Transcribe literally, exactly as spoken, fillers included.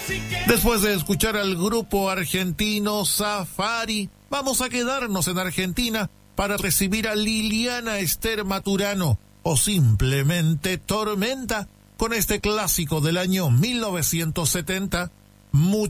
Después de escuchar al grupo argentino Safari, vamos a quedarnos en Argentina para recibir a Liliana Ester Maturano, o simplemente Tormenta, con este clásico del año mil novecientos setenta, Mucho